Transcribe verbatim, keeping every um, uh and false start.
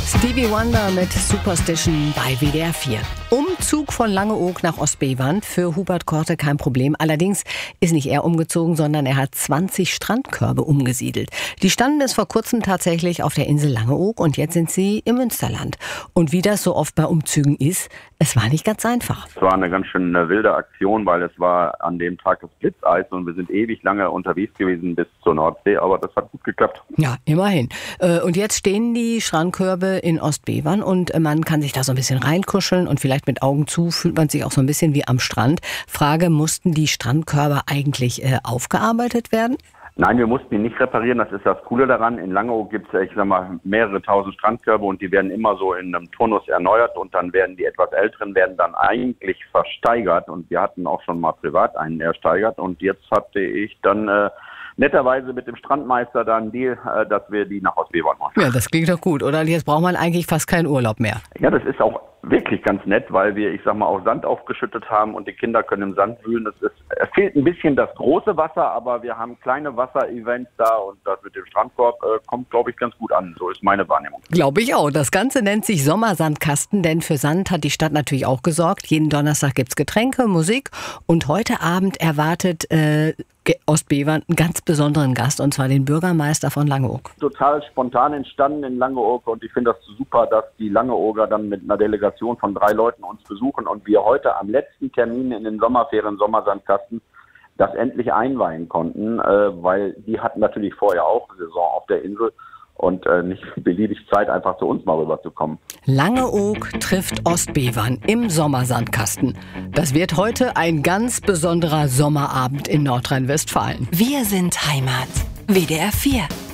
Stevie Wonder mit Superstition bei W D R vier. Umzug von Langeoog nach Ostbevern für Hubert Korte kein Problem. Allerdings ist nicht er umgezogen, sondern er hat zwanzig Strandkörbe umgesiedelt. Die standen bis vor kurzem tatsächlich auf der Insel Langeoog und jetzt sind sie im Münsterland. Und wie das so oft bei Umzügen ist, es war nicht ganz einfach. Es war eine ganz schön wilde Aktion, weil es war an dem Tag das Blitzeis und wir sind ewig lange unterwegs gewesen bis zur Nordsee, aber das hat gut geklappt. Ja, immerhin. Und jetzt stehen die Strandkörbe in Ostbevern und man kann sich da so ein bisschen reinkuscheln und vielleicht mit Augen zu fühlt man sich auch so ein bisschen wie am Strand. Frage, mussten die Strandkörbe eigentlich äh, aufgearbeitet werden? Nein, wir mussten die nicht reparieren, das ist das Coole daran. In Langeoog gibt es, ich sag mal, mehrere tausend Strandkörbe und die werden immer so in einem Turnus erneuert und dann werden die etwas älteren werden dann eigentlich versteigert und wir hatten auch schon mal privat einen ersteigert und jetzt hatte ich dann äh, netterweise mit dem Strandmeister da einen Deal, äh, dass wir die nach Ostbevern machen. Ja, das klingt doch gut, oder? Jetzt braucht man eigentlich fast keinen Urlaub mehr. Ja, das ist auch wirklich ganz nett, weil wir, ich sag mal, auch Sand aufgeschüttet haben und die Kinder können im Sand wühlen. Es, ist, es fehlt ein bisschen das große Wasser, aber wir haben kleine Wasserevents da und das mit dem Strandkorb äh, kommt, glaube ich, ganz gut an. So ist meine Wahrnehmung. Glaube ich auch. Das Ganze nennt sich Sommersandkasten, denn für Sand hat die Stadt natürlich auch gesorgt. Jeden Donnerstag gibt's Getränke, Musik und heute Abend erwartet äh, Ostbevern einen ganz besonderen Gast, und zwar den Bürgermeister von Langeoog. Total spontan entstanden in Langeoog und ich finde das super, dass die Langeooger dann mit einer Delegation von drei Leuten uns besuchen und wir heute am letzten Termin in den Sommerferien Sommersandkasten das endlich einweihen konnten, äh, weil die hatten natürlich vorher auch Saison auf der Insel und äh, nicht beliebig Zeit, einfach zu uns mal rüberzukommen. Langeoog trifft Ostbevern im Sommersandkasten. Das wird heute ein ganz besonderer Sommerabend in Nordrhein-Westfalen. Wir sind Heimat. W D R vier.